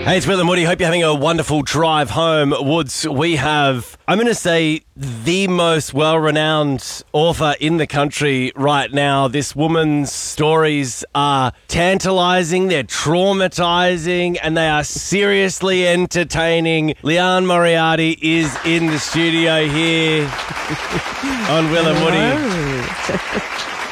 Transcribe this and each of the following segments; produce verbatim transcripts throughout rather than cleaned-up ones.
Hey, it's Will and Woody. Hope you're having a wonderful drive home. Woods, we have, I'm going to say, the most well-renowned author in the country right now. This woman's stories are tantalising, they're traumatising, and they are seriously entertaining. Leanne Moriarty is in the studio here on Will and Woody.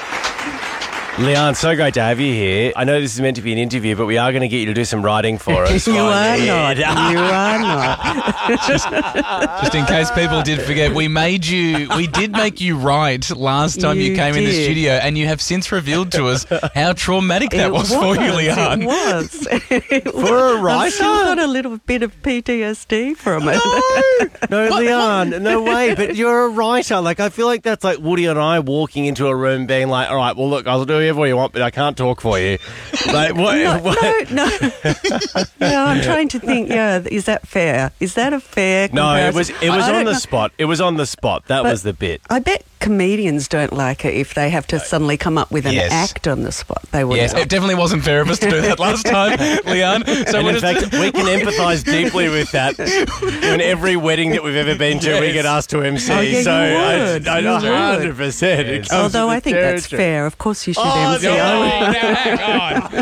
Leanne, so great to have you here. I know this is meant to be an interview, but we are going to get you to do some writing for us. you are not. You are not. just, just in case people did forget, we made you, we did make you write last time you, you came did. in the studio, and you have since revealed to us how traumatic that was, was for you, Leanne. It was. It was. For a writer? I've still got a little bit of P T S D from it. No, no Leanne, no way. But you're a writer. Like, I feel like that's like Woody and I walking into a room being like, all right, well, look, I'll do whatever you want, but I can't talk for you. Like, what, no, what? no, no. No, I'm trying to think, yeah, is that fair? Is that a fair comparison? No, it was, it was on the know. spot. It was on the spot. That but was the bit. I bet comedians don't like it if they have to suddenly come up with an yes. act on the spot. They would. Yes, it definitely wasn't fair of us to do that last time, Leanne. So and in fact, we can empathise deeply with that. In every wedding that we've ever been to, yes. we get asked to M C. Oh, yeah, so you would. I, I know one hundred percent. Yes. Although I think territory. that's fair. Of course you should oh, M C. No, now hang on.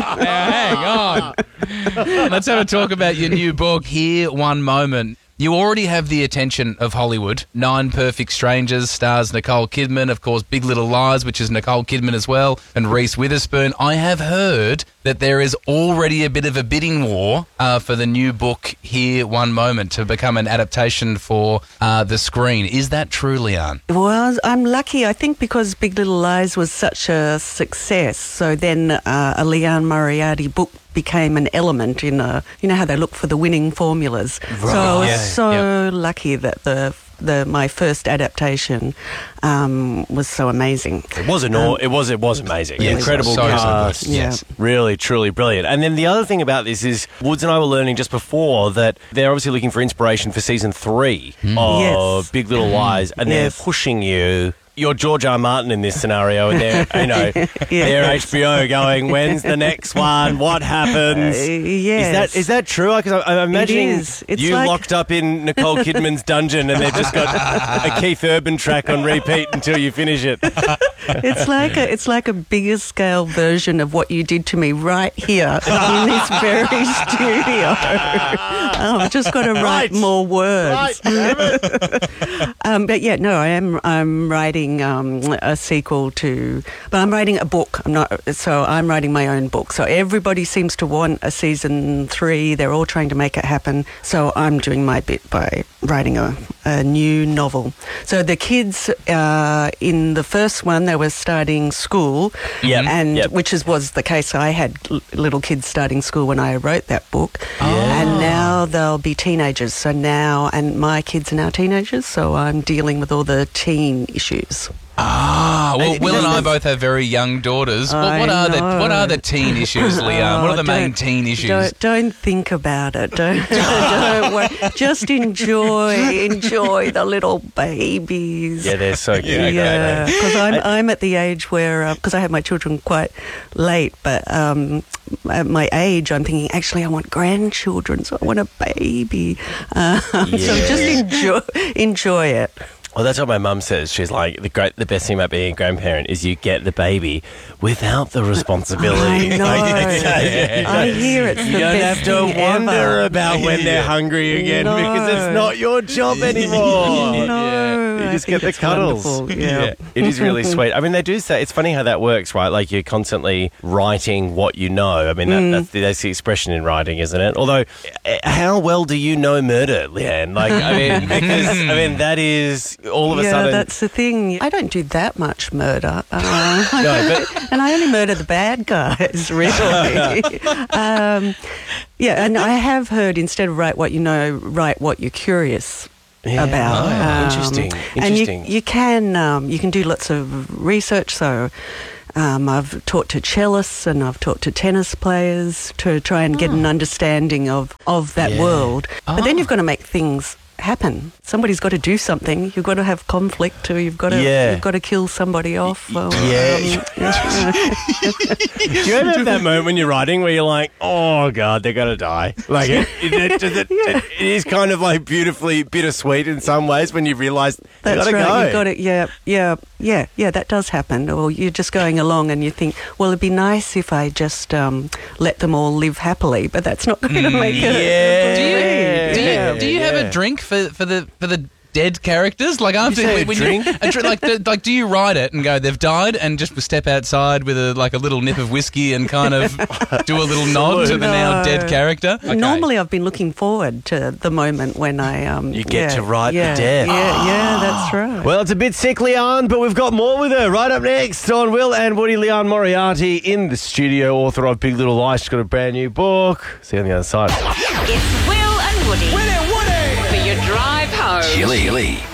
Now hang on. Let's have a talk about your new book, Here One Moment. You already have the attention of Hollywood. Nine Perfect Strangers stars Nicole Kidman. Of course, Big Little Lies, which is Nicole Kidman as well, and Reese Witherspoon. I have heard that there is already a bit of a bidding war uh, for the new book, Here One Moment, to become an adaptation for uh, the screen. Is that true, Leanne? Well, I'm lucky, I think, because Big Little Lies was such a success. So then uh, a Leanne Moriarty book became an element in a, you know how they look for the winning formulas. Right. So I was yeah. so yep. lucky that the the my first adaptation um, was so amazing. It was an um, it was it was amazing. Yes. Incredible so, cast. So good. Yes. Yeah. Really, truly brilliant. And then the other thing about this is Woods and I were learning just before that they're obviously looking for inspiration for season three mm. of yes. Big Little Lies, and yes. they're pushing you. You're George R. Martin in this scenario, and they're, you know, yeah. they're H B O going, when's the next one? What happens? Uh, yes. Is that is that true? Because I'm imagining it is. It's you like... locked up in Nicole Kidman's dungeon, and they've just got a Keith Urban track on repeat until you finish it. It's like a it's like a bigger scale version of what you did to me right here in this very studio. Oh, I've just got to write right. more words. Right. um, but yeah, no, I am I'm writing. Um, a sequel to, but I'm writing a book. I'm not, so I'm writing my own book. So everybody seems to want a season three. They're all trying to make it happen. So I'm doing my bit by writing a, a new novel. So the kids uh, in the first one, they were starting school, yep. and yep. which is was the case. I had l- little kids starting school when I wrote that book, oh. and now they'll be teenagers. So now, and my kids are now teenagers. So I'm dealing with all the teen issues. Ah, well, Will and I both have very young daughters. What, what are the what are the teen issues, Leanne? Oh, what are the main teen issues? Don't, don't think about it. Don't, don't worry. Just enjoy, enjoy the little babies. Yeah, they're so cute. Yeah, because I'm I'm at the age where because uh, I have my children quite late, but um, at my age, I'm thinking actually I want grandchildren, so I want a baby. Uh, yeah. So just enjoy enjoy it. Well, that's what my mum says. She's like, the great, the best thing about being a grandparent is you get the baby without the responsibility. I know. Like, yeah. I hear it's the you don't best have to thing wonder ever. about when they're hungry again no. because it's not your job anymore. No, you just I get the cuddles. Wonderful. Yeah. yeah, it is really sweet. I mean, they do say it's funny how that works, right? Like you're constantly writing what you know. I mean, that, mm. that's, the, that's the expression in writing, isn't it? Although, how well do you know murder, Leanne? Like, I mean, because I mean that is. All of a yeah, sudden, that's the thing. I don't do that much murder, uh, no, but and I only murder the bad guys, really. um, yeah, and I have heard instead of write what you know, write what you're curious yeah. about. Oh, um, interesting. Interesting. And you, you can um, you can do lots of research. So. Um, I've talked to cellists and I've talked to tennis players to try and get oh. an understanding of, of that yeah. world. Oh. But then you've got to make things happen. Somebody's got to do something. You've got to have conflict, or you've got to Yeah. you've got to kill somebody off. Or, Yeah. um, Do you ever have that moment when you're writing where you're like, oh, God, they're going to die? Like, it, it, it, it, it, it is kind of like beautifully bittersweet in some ways when you realise they've got That's to right. go. You've got it. Yeah, yeah, yeah, yeah. That does happen. Or you're just going along and you think, well, it'd be nice if I just um, let them all live happily, but that's not going to make it. yeah. Do you Yeah. do you, Yeah. do you have Yeah. a drink for, for the for the dead characters? Like after say a when drink? You, a dr- like the, like do you write it and go they've died and just step outside with a like a little nip of whiskey and kind of do a little nod to the now No. dead character? Okay. Normally, I've been looking forward to the moment when I um. You get yeah, to write the yeah, death. Yeah, yeah, that's right. Well, it's a bit sick, Leanne, but we've got more with her. Right up next on Will and Woody, Leanne Moriarty in the studio, author of Big Little Lies. She's got a brand new book. See you on the other side. It's Will and Woody. Will and Woody. For your drive home. Chili.